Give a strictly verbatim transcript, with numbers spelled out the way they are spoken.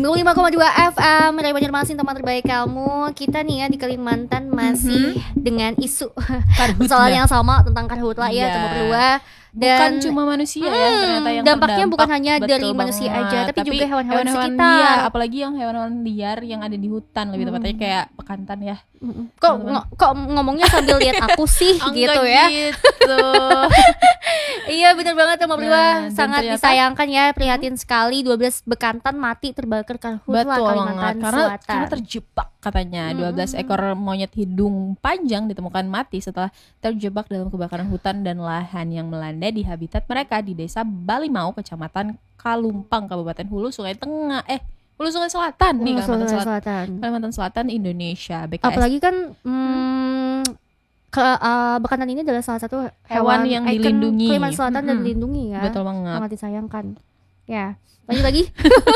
sembilan puluh lima koma dua F M dari Banjarmasin, teman terbaik kamu. Kita nih ya di Kalimantan masih mm-hmm. dengan isu persoalan yang sama tentang karhutla ya, cuma perlu dan bukan cuma manusia hmm, ya ternyata yang dampaknya terdampak, bukan hanya dari banget. manusia aja tapi, tapi juga hewan-hewan, hewan-hewan sekitar liar, apalagi yang hewan-hewan liar yang ada di hutan lebih hmm. tepatnya kayak bekantan ya. Hmm. Kok ng- kok ngomongnya sambil lihat aku sih gitu ya. Gitu. Iya benar banget Mbak Priwa, nah, sangat ternyata, disayangkan ya, prihatin hmm. sekali dua belas bekantan mati terbakar karhutla Kalimantan karena, Selatan. Karena terjebak katanya hmm. dua belas ekor monyet hidung panjang ditemukan mati setelah terjebak dalam kebakaran hutan dan lahan yang melanda di habitat mereka di Desa Balimau, Kecamatan Kalumpang, Kabupaten Hulu Sungai Tengah. Eh, Hulu Sungai Selatan nih, Kalimantan Selatan. Selatan. Kalimantan Selatan, Indonesia. B K S. Apalagi kan hmm, ke uh, bekantan ini adalah salah satu hewan, hewan yang dilindungi. Kalimantan Selatan hmm. dan dilindungi ya. Betul banget. Sangat disayangkan. Ya, lanjut lagi.